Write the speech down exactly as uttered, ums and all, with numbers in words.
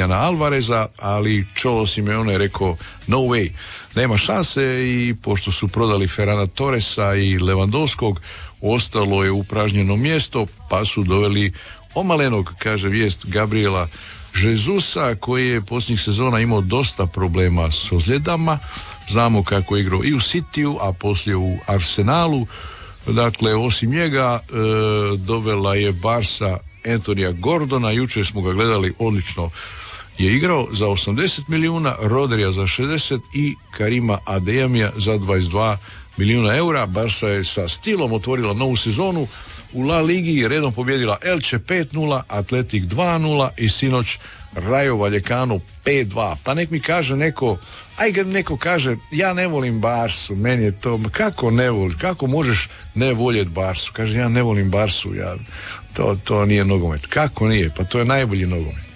Juliana Alvareza, ali Cholo Simeone je rekao no way, nema šanse, i pošto su prodali Ferrana Torresa i Lewandowskog, ostalo je upražnjeno mjesto, pa su doveli omalenog, kaže vijest, Gabriela Jesusa, koji je posljednjih sezona imao dosta problema s ozljedama. Znamo kako je igrao i u Cityu, a poslije u Arsenalu. Dakle, osim njega e, dovela je Barca Antonija Gordona, jučer smo ga gledali, odlično je igrao, za osamdeset milijuna, Rodrija za šezdeset i Karima Adeyemija za dvadeset dva milijuna eura. Barca je sa stilom otvorila novu sezonu. U La Ligi redom pobjedila Elche pet nula, Atletik dva nula i sinoć Rayo Vallecano pet dva. Pa nek mi kaže neko, aj kad neko kaže ja ne volim Barsu, meni je to, kako ne voli, kako možeš ne voljeti Barsu? Kaže ja ne volim Barsu, ja, to, to nije nogomet. Kako nije? Pa to je najbolji nogomet.